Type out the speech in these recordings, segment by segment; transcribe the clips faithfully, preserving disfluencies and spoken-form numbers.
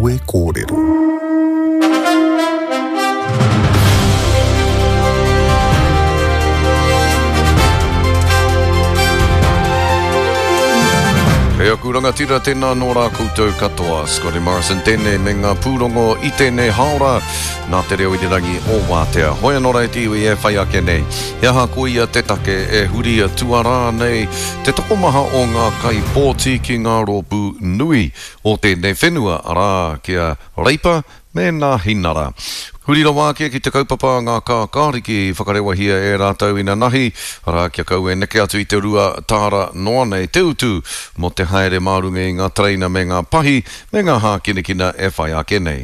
Aue Kōrero. Hea kuranga tira tēnā nō rā koutou katoa. Scotty Morrison tēnei me ngā pūrongo i tēnei haora. Nā te reo i te rangi o Wātea. Hoia nō rai tiwi e whai ake nei. Hea ha koia te take e huri a tuarā nei. Te tokomaha o ngā kai pōti ki ngā rōpū nui o tēnei whenua arā kia reipa me ngā hinara. Huri rawa kia ki te kaupapa ngā kā kāriki whakarewa hia e rātau ina nahi. Rā kia kau e neke atu i te rua tāra noa nei te utu mo te haere mārunga i ngā treina me ngā pahi me ngā hā kinekina e whai ake nei.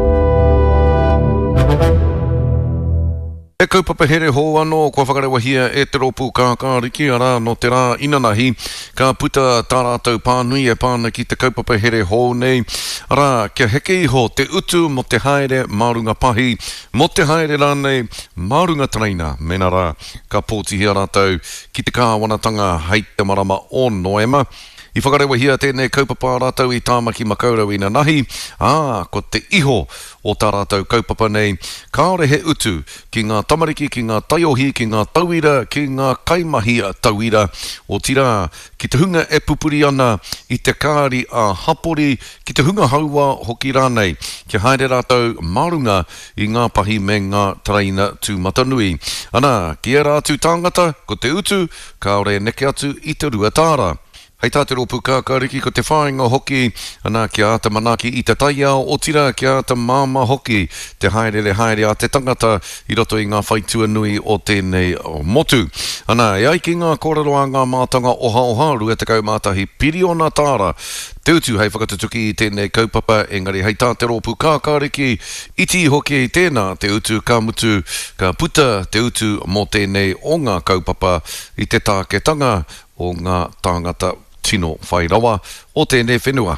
E kaupapa here ho anō, kua whakarewa hia e te rōpū kā kāriki ara no te rā inanahi. Ka puta tā rātau pānui e pāna ki te kaupapa here ho nei. Ara, kia heke iho te utu mo te haere mārunga pahi, mo te haere rānei mārunga treina. Mena rā, ka pōtihi rātau ki te kāwanatanga hei te marama o Noema. I whakarewa hia tēnei kaupapa rātau i tāmaki makaurau ina nahi. Ā, ko te iho o tā rātau kaupapa nei. Kāore he utu ki ngā tamariki, ki ngā taiohi, ki ngā tauira, ki ngā kaimahi tauira. O tira, ki te hunga e pupuri ana i te kāri a hapori, ki te hunga haua hoki rānei. Ki haere rātau marunga i ngā pahi me ngā traina tū matanui. Ana, ki e rātu tāngata, ko te utu, kāore neke atu i te ruatāra. Hei tā te rōpū kākāriki ko te whāinga hoki, ana kia ata manaki i te taia o tira kia ata māma hoki, te haere haere a te tangata i roto i ngā whaitua nui o tēnei motu. Ana, e ai ki ngā kōrero a ngā mātanga oha oha rua te kaumātahi piriona tāra. Te utu hei whakatutuki i tēnei kaupapa, engari hei tā te rōpū kākāriki, iti hoki i tēnā te utu ka mutu, ka puta te utu mō tēnei o ngā kaupapa i te tāketanga o ngā tāngata tino whairawa o tēnei whenua.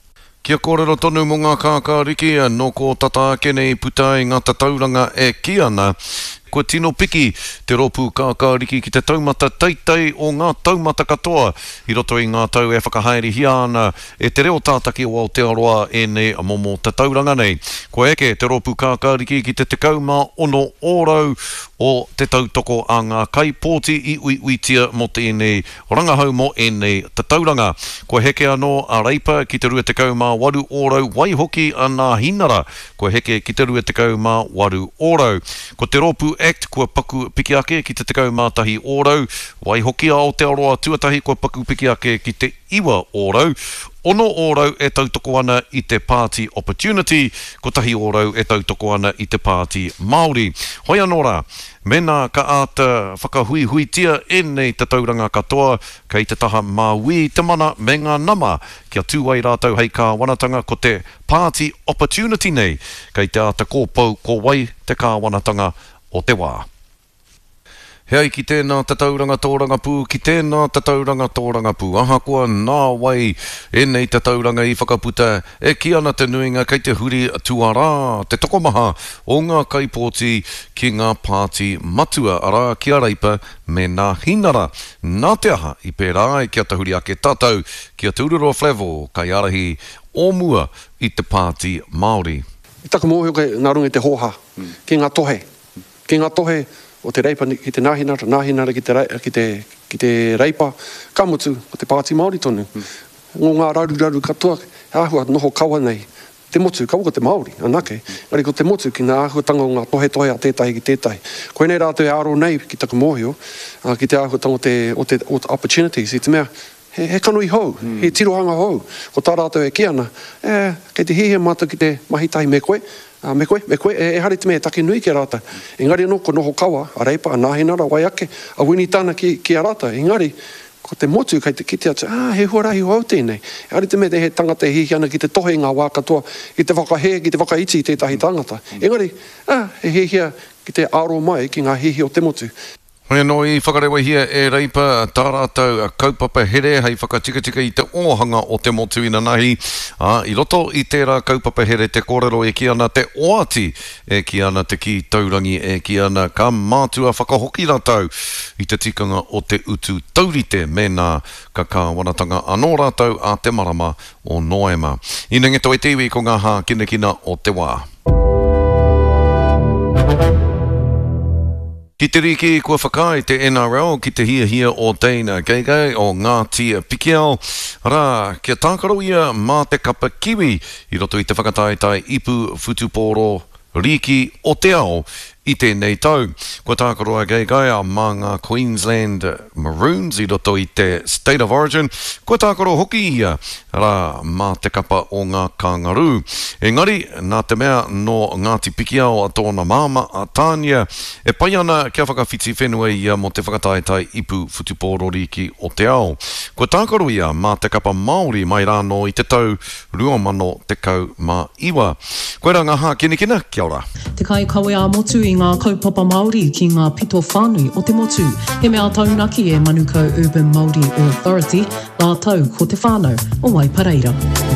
Kia kōrero tonu mō ngā kākāriki, no ko tata kenei puta i ngā tatauranga e ki ana. Ko tino piki te rōpū kākāriki ki te taumata teitei o ngā taumata katoa i roto i ngā tau e whakahaere hia ana e te reo tātaki o Aotearoa e nei momo te tauranga nei. Ko eke te rōpū kākāriki ki te te kauma ono ōrau o te tautoko a ngā kai pōti i ui uitia mo te enei rangahau mo enei te tauranga. Ko heke anō a reipa ki te rua te kauma waru ōrau waihoki a ngā hinara. Ko heke ki te rua te kauma waru ōrau. Ko te rōpū Act, kua paku piki ake ki te tekau mātahi ōrau, waihoki a Aotearoa tuatahi kua paku piki ake ki te iwa ōrau. Ono ōrau e tautoko ana i te Party Opportunity, ko tahi ōrau e tautoko ana i te Party Māori. Hoi anō rā, mena ka ata whakahui hui tia e nei te tauranga katoa, kei te taha māui te mana me ngā nama, kia tūwai rātau hei kā wanatanga ko te Party Opportunity nei, kei te ata kōpau ko wai te kā wanatanga o te wā. Hei ki tēnā te tauranga tōranga pū, ki tēnā te tauranga tōranga pū. Aha koa nā wai e nei te tauranga i whakaputa e ki ana te nuinga kei te huri tuarā, te tokomaha o ngā kaipōti ki ngā pāti matua arā kia reipa me ngā hinara. Nā te aha i pērā e kia te huri ake tātou, kia te Ururoa Flevo, kai arahi o mua i te Pāti Māori. I taka mōhio kei ngā runga i te hoha, mm. ki ngā tohe, ki ngā tohe, o te reipa ki te nāhinara, nāhinara ki te, ki te, ki te reipa, ka mutu o te Pāti Māori tonu. Mm. Ngō ngā raru raru katoa, āhua noho kaua nei, te motu, kaua ko te Māori, anake. Mm. Ngari ko te motu ki ngā āhuatanga o ngā tohe tohe a tētahi ki tētahi. Koe nei rātou e aro nei ki taka mōhio, uh, ki te āhuatanga o te, o te, o te opportunities, i te mea, he, he kanui hou, mm. he tirohanga hou, ko tā rātou e ki ana, e, kei te hihia mātou ki te mahitahi me koe, Uh, me koe, me koe, e, e hari te mea take nui ki a rata. Engari anō ko noho kawa, a reipa, a nāhinara, wai ake, a wini tāna ki, ki a rata. Engari, ko te motu kei te kite atu, ah, he huarahi hau tēnei. E hari te mea te he tangata e hihiana ki te tohe ngā wā katoa, ki te whakahe, ki te whakaiti i tētahi tangata. Engari, ah, he hihia ki te aro mai ki ngā hihi o te motu. Hoi anō I whakarewa hia e reipa tā rātou a kaupapa here hei whakatika I te ohanga o te motu ina nahi. A, I roto I tērā kaupapa here te kōrero e ki ana te oati e ki ana te ki taurangi e ki ana ka mātua whakahoki rātou I te tikanga o te utu taurite me nā ka kāwanatanga anō rātou a te marama o Noema. Ina ngeto e tiwi ko ngā hā kinekina o te wā. Ki te riki kua whakai te N R L ki te hia hia o Dana Gege o Ngāti Pikiao. Rā, kia tākaro ia mā te kapa kiwi I roto I te whakataetai ipu futuporo riki o te ao I tēnei tau. Kua tākaro a Gege a mā ngā Queensland Maroons I roto I te State of Origin. Kua tākaro hoki ia rā mā te kapa o ngā kangaru. Engari, nā te mea no Ngāti Pikiao a tōna māma a Tania, e pai ana kia whakawhiti whenua ia mo te whakataetai ipu futuporo riki o te ao. Kua tākaro ia mā te kapa Māori mai rāno I te tau ruamano te kau mā iwa. Koe rā ngā hā kinekina, kia ora. Te kai kawe a motu I ngā kaupapa Māori ki ngā pito whānui o te motu. He mea taunaki e Manukau Urban Māori Authority, ngā tau ko te whānau o Waipareira.